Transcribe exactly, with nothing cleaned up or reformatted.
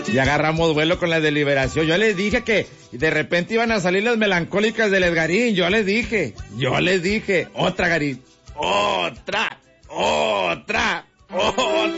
Y agarramos vuelo con la deliberación. Yo les dije que de repente iban a salir las melancólicas del Edgarín. Yo les dije, yo les dije, otra Garín, otra, otra, otra.